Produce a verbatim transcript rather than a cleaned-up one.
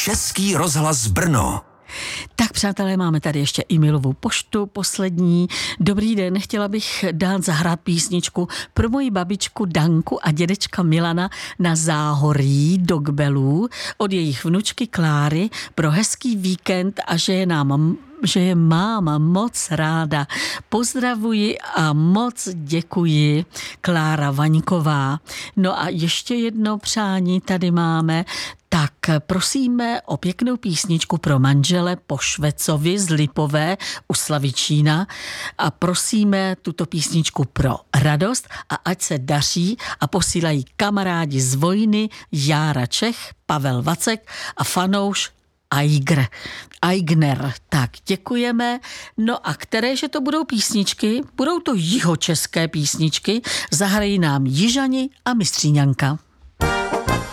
Český rozhlas Brno. Tak přátelé, máme tady ještě e-mailovou poštu poslední. Dobrý den, chtěla bych dát zahrát písničku pro moji babičku Danku a dědečka Milana na Záhoří do Kbelů od jejich vnučky Kláry pro hezký víkend a že je nám že je máma moc ráda. Pozdravuji a moc děkuji, Klára Vaňková. No a ještě jedno přání tady máme, tak prosíme o pěknou písničku pro manžele po Švecovi z Lipové u Slavičína a prosíme tuto písničku pro radost a ať se daří a posílají kamarádi z Vojny, Jára Čech, Pavel Vacek a fanouš Aigr, Aigner. Tak, děkujeme. No a kteréže to budou písničky? Budou to jihočeské písničky. Zahrají nám Jižani a Mistříňanka.